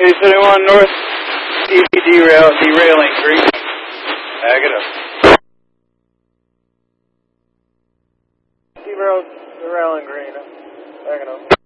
871 North, derailing, green. Bag it up. Derailing, green. Bag it up.